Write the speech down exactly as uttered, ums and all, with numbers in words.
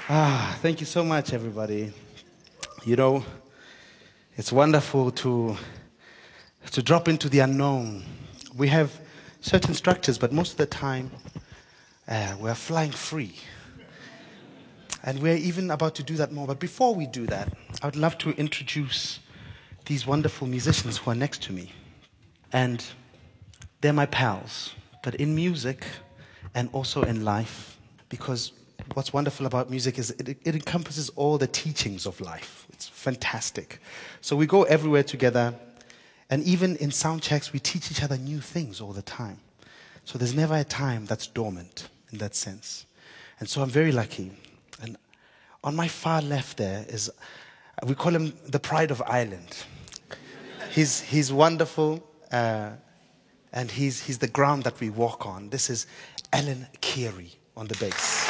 Ah, thank you so much, everybody. You know, it's wonderful to to drop into the unknown. We have certain structures, but most of the time, uh, we're flying free. And we're even about to do that more. But before we do that, I would love to introduce these wonderful musicians who are next to me. And they're my pals, but in music and also in life, because what's wonderful about music is it, it encompasses all the teachings of life. It's fantastic. So we go everywhere together, and even in sound checks, we teach each other new things all the time. So there's never a time that's dormant in that sense. And so I'm very lucky. And on my far left there is, we call him the pride of Ireland. He's, he's wonderful, uh, and he's, he's the ground that we walk on. This is Alan Carey on the bass.